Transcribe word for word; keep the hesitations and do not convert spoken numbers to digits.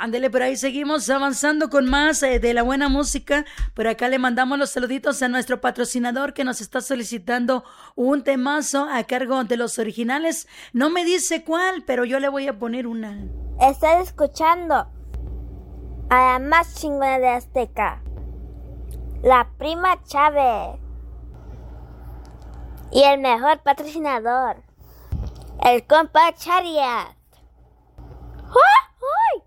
Ándele, por ahí seguimos avanzando con más eh, de la buena música. Por acá le mandamos los saluditos a nuestro patrocinador que nos está solicitando un temazo a cargo de los originales. No me dice cuál, pero yo le voy a poner una. Estás escuchando a la más chingona de Azteca, la Prima Chávez. Y el mejor patrocinador, el compa Charias.